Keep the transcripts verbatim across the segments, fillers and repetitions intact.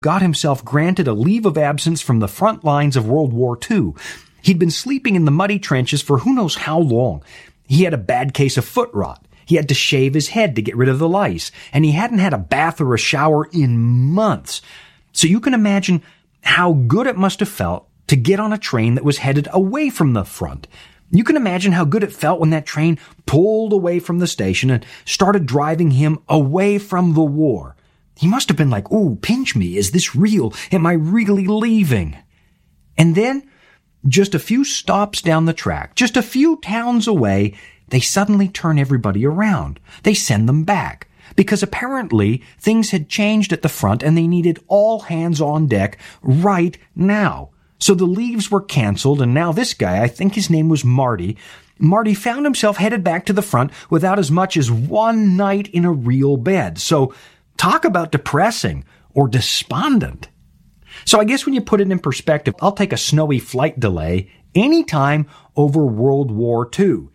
got himself granted a leave of absence from the front lines of World War Two. He'd been sleeping in the muddy trenches for who knows how long. He had a bad case of foot rot. He had to shave his head to get rid of the lice, and he hadn't had a bath or a shower in months. So you can imagine how good it must have felt to get on a train that was headed away from the front. You can imagine how good it felt when that train pulled away from the station and started driving him away from the war. He must have been like, "Ooh, pinch me. Is this real? Am I really leaving?" And then, just a few stops down the track, just a few towns away, they suddenly turn everybody around. They send them back. Because apparently things had changed at the front and they needed all hands on deck right now. So the leaves were canceled, and now this guy, I think his name was Marty, Marty found himself headed back to the front without as much as one night in a real bed. So talk about depressing or despondent. So I guess when you put it in perspective, I'll take a snowy flight delay anytime over World War Two.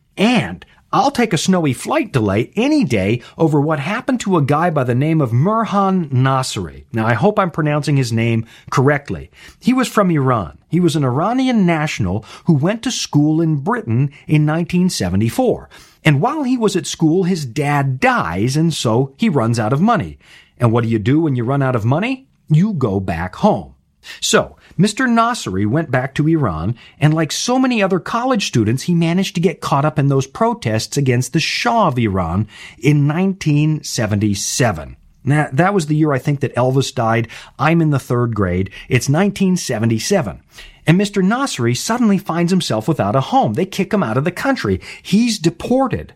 And I'll take a snowy flight delay any day over what happened to a guy by the name of Mirhan Nasseri. Now, I hope I'm pronouncing his name correctly. He was from Iran. He was an Iranian national who went to school in Britain in nineteen seventy-four. And while he was at school, his dad dies, and so he runs out of money. And what do you do when you run out of money? You go back home. So, Mister Nasseri went back to Iran, and like so many other college students, he managed to get caught up in those protests against the Shah of Iran in nineteen seventy-seven. Now, that was the year I think that Elvis died. I'm in the third grade. It's nineteen seventy-seven. And Mister Nasseri suddenly finds himself without a home. They kick him out of the country. He's deported.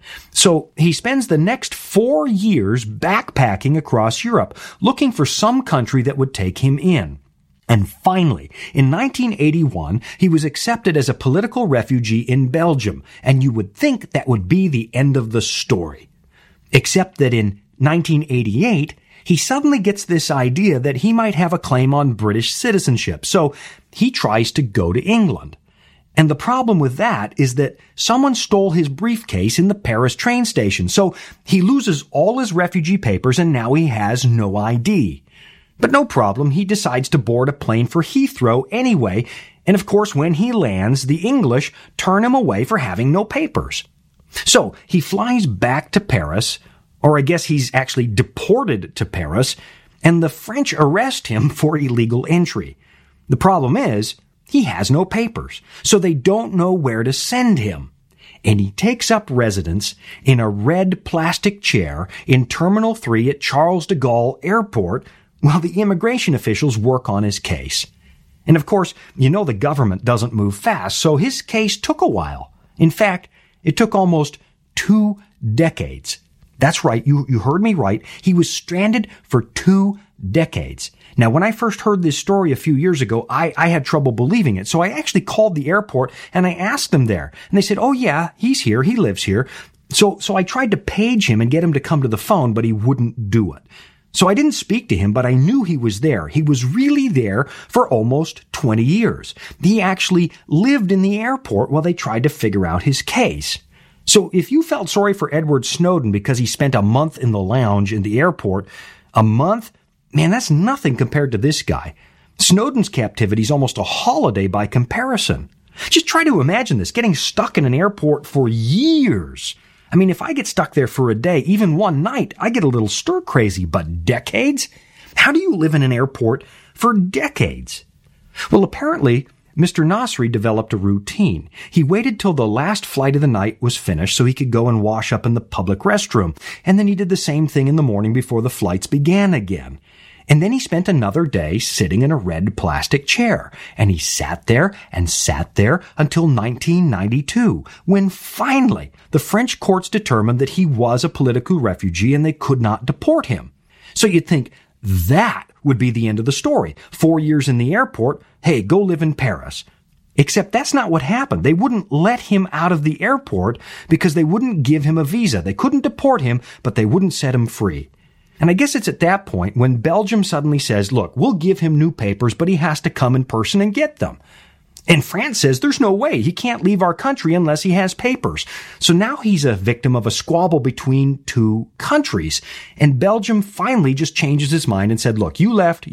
So he spends the next four years backpacking across Europe, looking for some country that would take him in. And finally, in nineteen eighty-one, he was accepted as a political refugee in Belgium, and you would think that would be the end of the story. Except that in nineteen eighty-eight, he suddenly gets this idea that he might have a claim on British citizenship, so he tries to go to England. And the problem with that is that someone stole his briefcase in the Paris train station, so he loses all his refugee papers and now he has no I D. But no problem, he decides to board a plane for Heathrow anyway, and of course when he lands, the English turn him away for having no papers. So he flies back to Paris, or I guess he's actually deported to Paris, and the French arrest him for illegal entry. The problem is, he has no papers, so they don't know where to send him. And he takes up residence in a red plastic chair in Terminal three at Charles de Gaulle Airport while the immigration officials work on his case. And of course, you know the government doesn't move fast, so his case took a while. In fact, it took almost two decades. That's right, you, you heard me right. He was stranded for two decades. Now, when I first heard this story a few years ago, I, I had trouble believing it. So I actually called the airport and I asked them there. And they said, "Oh yeah, he's here. He lives here." So, so I tried to page him and get him to come to the phone, but he wouldn't do it. So I didn't speak to him, but I knew he was there. He was really there for almost twenty years. He actually lived in the airport while they tried to figure out his case. So if you felt sorry for Edward Snowden because he spent a month in the lounge in the airport, a month, man, that's nothing compared to this guy. Snowden's captivity is almost a holiday by comparison. Just try to imagine this, getting stuck in an airport for years. I mean, if I get stuck there for a day, even one night, I get a little stir crazy, but decades? How do you live in an airport for decades? Well, apparently, Mister Nasseri developed a routine. He waited till the last flight of the night was finished so he could go and wash up in the public restroom. And then he did the same thing in the morning before the flights began again. And then he spent another day sitting in a red plastic chair. And he sat there and sat there until nineteen ninety-two, when finally the French courts determined that he was a political refugee and they could not deport him. So you'd think that would be the end of the story. Four years in the airport, hey, go live in Paris. Except that's not what happened. They wouldn't let him out of the airport because they wouldn't give him a visa. They couldn't deport him, but they wouldn't set him free. And I guess it's at that point when Belgium suddenly says, look, we'll give him new papers, but he has to come in person and get them. And France says there's no way. He can't leave our country unless he has papers. So now he's a victim of a squabble between two countries. And Belgium finally just changes its mind and said, look, you left,